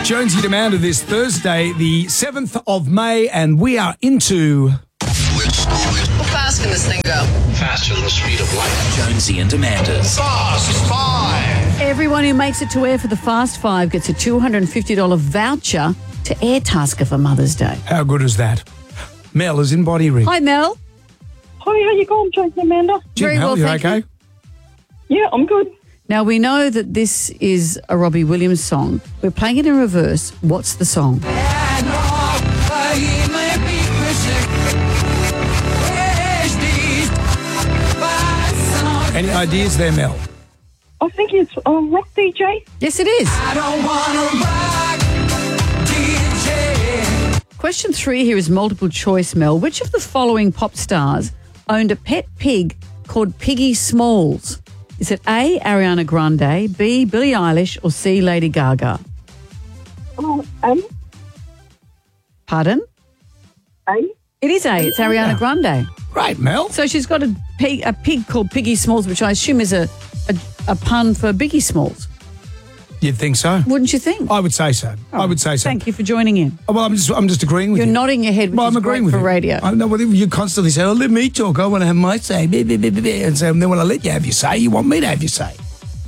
Jonesy and Amanda this Thursday, the 7th of May, and we are into... How fast can this thing go? Faster than the speed of light. Jonesy and Amanda's Fast Five. Everyone who makes it to air for the Fast Five gets a $250 voucher to Airtasker for Mother's Day. How good is that? Mel is in Body Rig. Hi, Mel. Hi, how you going, Jonesy and Amanda? Jim, Very Mel, well, you thank okay? you. Yeah, I'm good. Now, we know that this is a Robbie Williams song. We're playing it in reverse. What's the song? Any ideas there, Mel? I think it's Rock DJ. Yes, it is. Question 3 here is multiple choice, Mel. Which of the following pop stars owned a pet pig called Piggy Smalls? Is it A, Ariana Grande, B, Billie Eilish, or C, Lady Gaga? Pardon? A? It is A. It's Ariana Grande. Great, Mel. So she's got a pig called Piggy Smalls, which I assume is a pun for Biggie Smalls. You'd think so? Wouldn't you think? I would say so. I would say so. Thank you for joining in. Well, I'm just agreeing with You're you. nodding your head, which Well, is I'm agreeing great with for you. radio. I know. Well, you constantly say, "Oh, let me talk. I want to have my say." And so then when I let you have your say, you want me to have your say.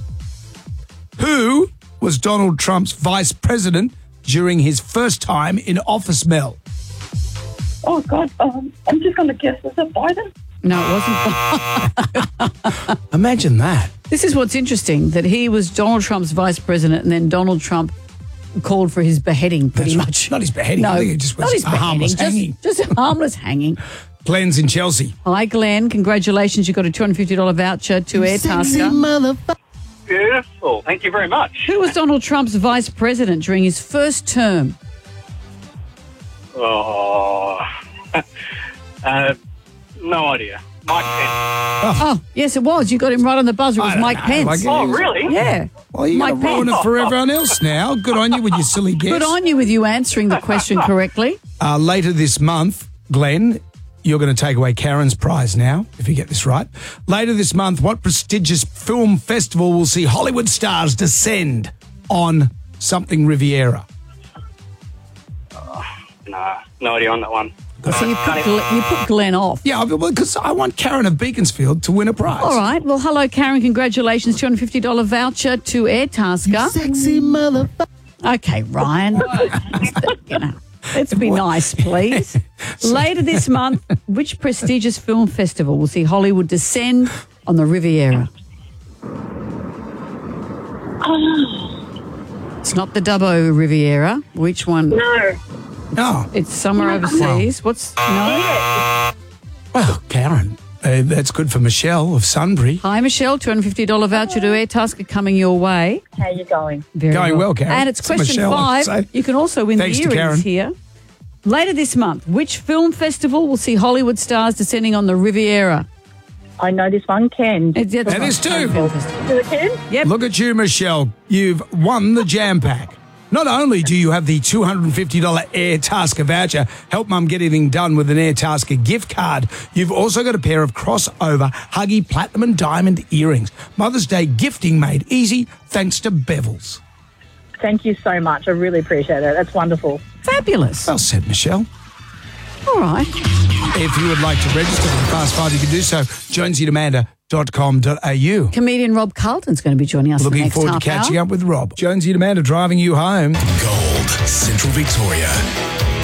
Who was Donald Trump's vice president during his first time in office, Mel? Oh, God. I'm just going to guess. Is it Biden? No, it wasn't. Imagine that. This is what's interesting, that he was Donald Trump's vice president and then Donald Trump called for his beheading pretty That's right. much. Not his beheading. No, I think it just was not his a harmless beheading, hanging. just a harmless hanging. Glenn's in Chelsea. Hi, Glenn. Congratulations. You got a $250 voucher to Airtasker. Beautiful. Thank you very much. Who was Donald Trump's vice president during his first term? Oh, no idea. Mike Pence. Oh, yes, it was. You got him right on the buzzer. It was I don't Mike know. Pence. Like, Oh, really? Yeah. Well, you got to Mike ruin Pence. it for everyone else now. Good on you with your silly guess. Good on you with you answering the question correctly. Later this month, Glenn, you're going to take away Karen's prize now, if you get this right. Later this month, what prestigious film festival will see Hollywood stars descend on something Riviera? No idea on that one. So you put Glenn off. Yeah, because I want Karen of Beaconsfield to win a prize. All right. Well, hello, Karen. Congratulations. $250 voucher to Airtasker. sexy motherfucker. Okay, Ryan. Let's be nice, please. Later this month, which prestigious film festival will see Hollywood descend on the Riviera? It's not the Dubbo Riviera. Which one? No. No. It's somewhere overseas. What's no? Well, Karen, that's good for Michelle of Sunbury. Hi, Michelle. $250 voucher to Airtasker coming your way. How you going? Very Going well, Karen. And it's To question Michelle, I 5. should say. You can also win Thanks the to Karen. earrings here. Later this month, which film festival will see Hollywood stars descending on the Riviera? I know this one, Ken. That's That right. is too. Film festival. Is it Ken? Yep. Look at you, Michelle. You've won the Jam Pack. Not only do you have the $250 Airtasker voucher, help Mum get anything done with an Airtasker gift card, you've also got a pair of crossover Huggy Platinum and Diamond earrings. Mother's Day gifting made easy thanks to Bevel's. Thank you so much. I really appreciate it. That's wonderful. Fabulous. Well said, Michelle. All right. If you would like to register for the Fast Five, you can do so. jonesyandamanda.com.au. Comedian Rob Carlton's going to be joining us in the Looking next forward to half catching hour. up with Rob. Jonesy and Amanda driving you home. Gold, Central Victoria.